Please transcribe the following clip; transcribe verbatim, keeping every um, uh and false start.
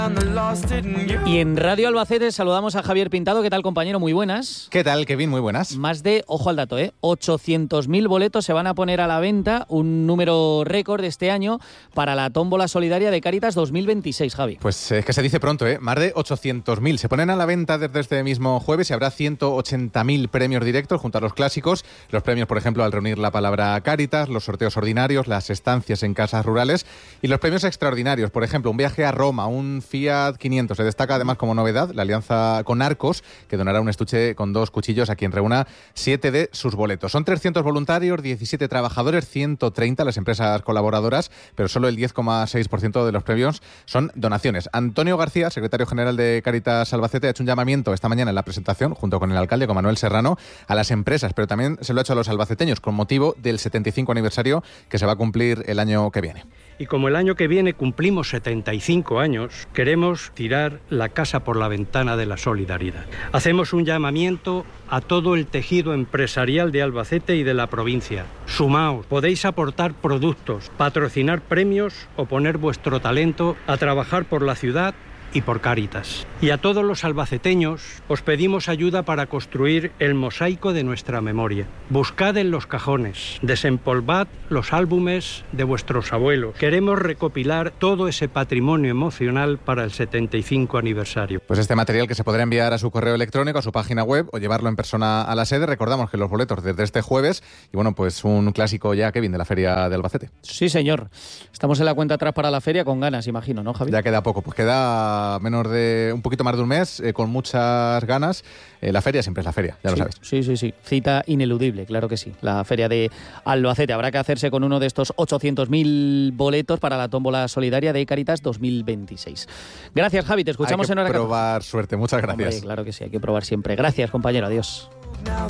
Y en Radio Albacete saludamos a Javier Pintado. ¿Qué tal, compañero? Muy buenas. ¿Qué tal, Kevin? Muy buenas. Más de, ojo al dato, ¿eh? ochocientos mil boletos se van a poner a la venta, un número récord este año para la tómbola solidaria de Cáritas dos mil veintiséis, Javi. Pues es que se dice pronto, ¿eh? Más de ochocientos mil. Se ponen a la venta desde este mismo jueves y habrá ciento ochenta mil premios directos junto a los clásicos. Los premios, por ejemplo, al reunir la palabra Cáritas, los sorteos ordinarios, las estancias en casas rurales y los premios extraordinarios. Por ejemplo, un viaje a Roma, un Fiat quinientos. Se destaca además como novedad la alianza con Arcos, que donará un estuche con dos cuchillos a quien reúna siete de sus boletos. Son trescientos voluntarios, diecisiete trabajadores, ciento treinta las empresas colaboradoras, pero solo el diez coma seis por ciento de los premios son donaciones. Antonio García, secretario general de Cáritas Albacete, ha hecho un llamamiento esta mañana en la presentación, junto con el alcalde, con Manuel Serrano, a las empresas, pero también se lo ha hecho a los albaceteños, con motivo del setenta y cinco aniversario que se va a cumplir el año que viene. Y como el año que viene cumplimos setenta y cinco años, queremos tirar la casa por la ventana de la solidaridad. Hacemos un llamamiento a todo el tejido empresarial de Albacete y de la provincia. Sumaos, podéis aportar productos, patrocinar premios o poner vuestro talento a trabajar por la ciudad y por Cáritas. Y a todos los albaceteños os pedimos ayuda para construir el mosaico de nuestra memoria. Buscad en los cajones, desempolvad los álbumes de vuestros abuelos. Queremos recopilar todo ese patrimonio emocional para el setenta y cinco aniversario. Pues este material que se podrá enviar a su correo electrónico, a su página web o llevarlo en persona a la sede. Recordamos que los boletos desde este jueves y bueno, pues un clásico ya, Kevin, de la Feria de Albacete. Sí, señor. Estamos en la cuenta atrás para la feria con ganas, imagino, ¿no, Javi? Ya queda poco, pues queda menos de un poquito más de un mes, eh, con muchas ganas. Eh, la feria siempre es la feria, ya sí, lo sabes. Sí, sí, sí. Cita ineludible, claro que sí. La feria de Albacete. Habrá que hacerse con uno de estos ochocientos mil boletos para la tómbola solidaria de Cáritas dos mil veintiséis. Gracias, Javi. Te escuchamos hay que en hora probar catorce. suerte. Muchas gracias. Hombre, claro que sí, hay que probar siempre. Gracias, compañero. Adiós.